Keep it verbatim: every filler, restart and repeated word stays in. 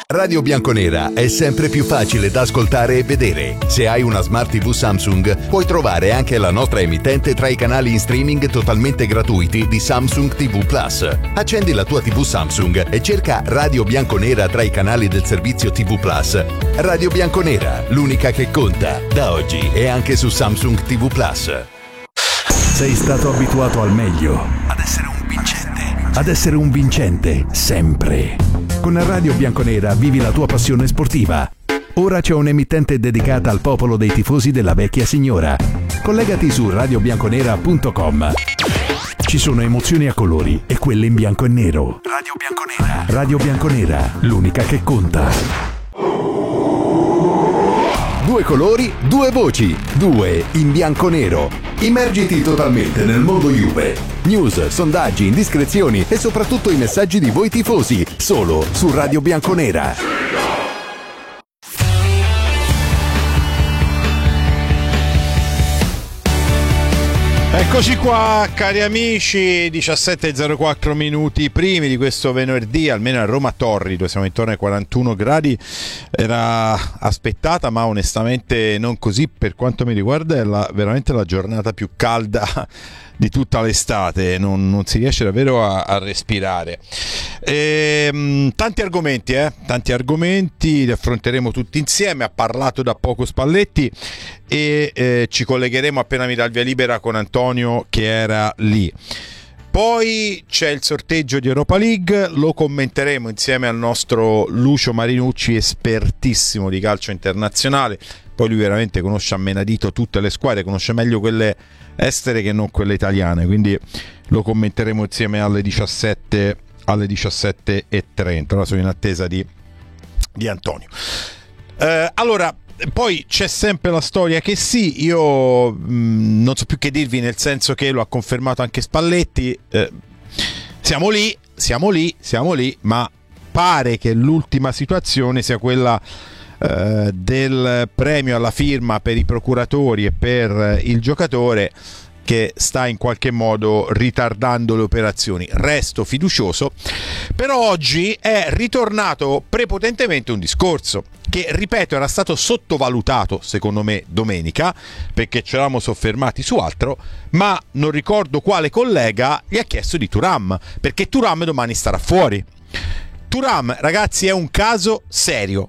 Radio Bianconera è sempre più facile da ascoltare e vedere. Se hai una Smart tivù Samsung, puoi trovare anche la nostra emittente tra i canali in streaming totalmente gratuiti di Samsung tivù Plus. Accendi la tua tivù Samsung e cerca Radio Bianconera tra i canali del servizio tivù Plus. Radio Bianconera, l'unica che conta, da oggi e anche su Samsung tivù Plus. Sei stato abituato al meglio, ad essere un vincente, ad essere un vincente sempre. Con Radio Bianconera vivi la tua passione sportiva. Ora c'è un'emittente dedicata al popolo dei tifosi della vecchia signora. Collegati su radio bianconera punto com. Ci sono emozioni a colori e quelle in bianco e nero. Radio Bianconera. Radio Bianconera, l'unica che conta. Due colori, due voci, due in bianco-nero. Immergiti totalmente nel mondo Juve. News, sondaggi, indiscrezioni e soprattutto i messaggi di voi tifosi, solo su Radio Bianconera. Eccoci qua, cari amici, diciassette e zero quattro minuti primi di questo venerdì, almeno a Roma Torri, dove siamo intorno ai quarantuno gradi, era aspettata, ma onestamente non così. Per quanto mi riguarda è la, veramente la giornata più calda di tutta l'estate, non, non si riesce davvero a, a respirare. E, tanti argomenti, eh? tanti argomenti, li affronteremo tutti insieme. Ha parlato da poco Spalletti e eh, ci collegheremo appena mi dà il via libera con Antonio, che era lì. Poi c'è il sorteggio di Europa League, lo commenteremo insieme al nostro Lucio Marinucci, espertissimo di calcio internazionale. Poi lui veramente conosce a menadito tutte le squadre, conosce meglio quelle estere che non quelle italiane, quindi lo commenteremo insieme alle diciassette alle diciassette e trenta. Ora sono in attesa di, di Antonio. Eh, allora, poi c'è sempre la storia che sì, io mh, non so più che dirvi, nel senso che lo ha confermato anche Spalletti, eh, siamo lì, siamo lì, siamo lì, ma pare che l'ultima situazione sia quella eh, del premio alla firma per i procuratori e per il giocatore, che sta in qualche modo ritardando le operazioni. Resto fiducioso, però oggi è ritornato prepotentemente un discorso che, ripeto, era stato sottovalutato secondo me domenica, perché ci eravamo soffermati su altro, ma non ricordo quale collega gli ha chiesto di Thuram, perché Thuram domani starà fuori. Thuram, ragazzi, è un caso serio,